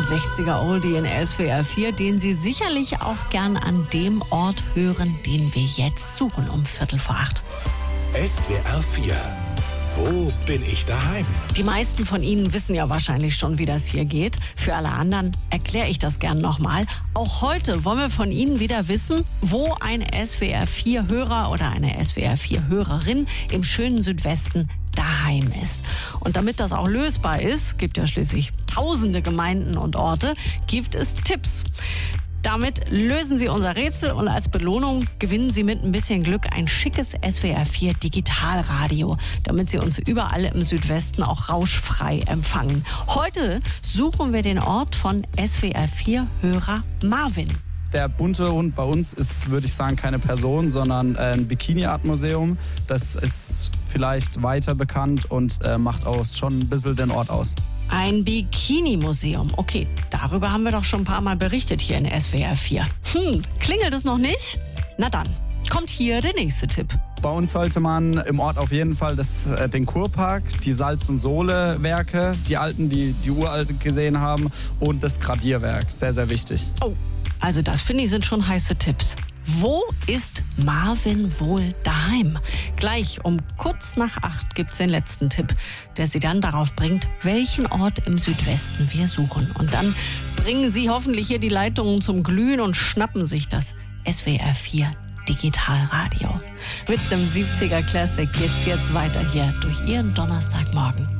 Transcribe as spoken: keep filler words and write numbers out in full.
sechziger Oldie in S W R vier, den Sie sicherlich auch gern an dem Ort hören, den wir jetzt suchen, um Viertel vor acht. S W R vier. Wo bin ich daheim? Die meisten von Ihnen wissen ja wahrscheinlich schon, wie das hier geht. Für alle anderen erkläre ich das gern nochmal. Auch heute wollen wir von Ihnen wieder wissen, wo ein S W R vier Hörer oder eine S W R vier Hörerin im schönen Südwesten daheim ist. Und damit das auch lösbar ist, gibt ja schließlich tausende Gemeinden und Orte, gibt es Tipps. Damit lösen Sie unser Rätsel und als Belohnung gewinnen Sie mit ein bisschen Glück ein schickes S W R vier Digitalradio, damit Sie uns überall im Südwesten auch rauschfrei empfangen. Heute suchen wir den Ort von S W R vier Hörer Marvin. Der bunte Hund bei uns ist, würde ich sagen, keine Person, sondern ein Bikini-Art-Museum. Das ist vielleicht weiter bekannt und äh, macht aus schon ein bisschen den Ort aus. Ein Bikini-Museum. Okay, darüber haben wir doch schon ein paar Mal berichtet hier in S W R vier. Hm, klingelt es noch nicht? Na dann, kommt hier der nächste Tipp. Bei uns sollte man im Ort auf jeden Fall das, äh, den Kurpark, die Salz- und Sohle-Werke, die alten, die, die uralt gesehen haben und das Gradierwerk. Sehr, sehr wichtig. Oh, also das finde ich sind schon heiße Tipps. Wo ist Marvin wohl daheim? Gleich um kurz nach acht gibt's den letzten Tipp, der Sie dann darauf bringt, welchen Ort im Südwesten wir suchen. Und dann bringen Sie hoffentlich hier die Leitungen zum Glühen und schnappen sich das S W R vier Digitalradio. Mit einem siebziger Classic geht's jetzt weiter hier durch Ihren Donnerstagmorgen.